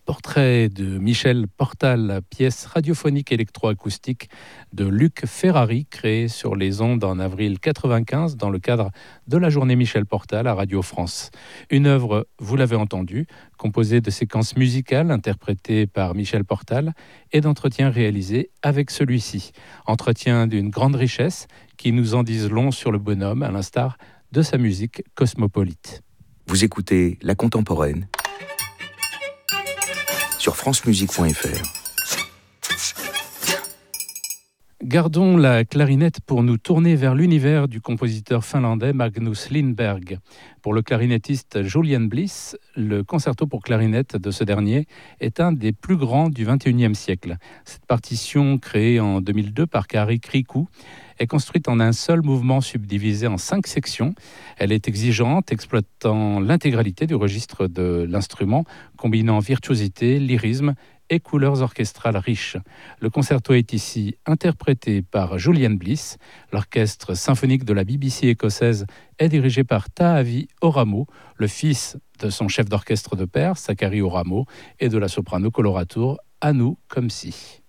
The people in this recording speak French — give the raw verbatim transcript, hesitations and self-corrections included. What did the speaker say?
Portrait de Michel Portal, pièce radiophonique électroacoustique de Luc Ferrari, créée sur les ondes en avril quatre-vingt-quinze dans le cadre de la journée Michel Portal à Radio France. Une œuvre, vous l'avez entendu, composée de séquences musicales interprétées par Michel Portal et d'entretiens réalisés avec celui-ci. Entretiens d'une grande richesse qui nous en disent long sur le bonhomme, à l'instar de sa musique cosmopolite. Vous écoutez La Contemporaine sur francemusique point f r. Gardons la clarinette pour nous tourner vers l'univers du compositeur finlandais Magnus Lindberg. Pour le clarinettiste Julian Bliss, le concerto pour clarinette de ce dernier est un des plus grands du vingt et unième siècle. Cette partition, créée en deux mille deux par Kari Kriku, est construite en un seul mouvement subdivisé en cinq sections. Elle est exigeante, exploitant l'intégralité du registre de l'instrument, combinant virtuosité, lyrisme et couleurs orchestrales riches. Le concerto est ici interprété par Julian Bliss. L'orchestre symphonique de la B B C écossaise est dirigé par Taavi Oramo, le fils de son chef d'orchestre de père, Sakari Oramo, et de la soprano coloratour Anu Komsi.